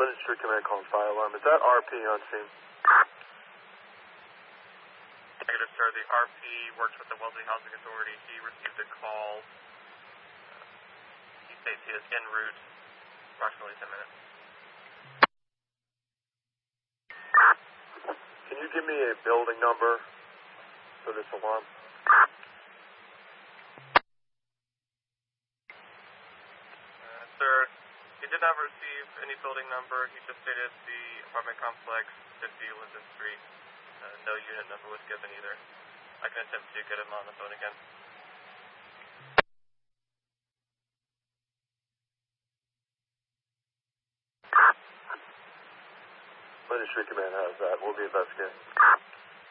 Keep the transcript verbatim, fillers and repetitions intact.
Ministry Command calling fire alarm. Is that R P on scene? Negative, sir. The R P works with the Wellesley Housing Authority. He received a call. Uh, he states he is en route, approximately ten minutes. Can you give me a building number for this alarm? Uh, sir, he did not receive any building number. He just stated the apartment complex, fifty Linden Street. Uh, no unit number was given either. I can attempt to get him on the phone again. Ministry Command has that. We'll be investigating.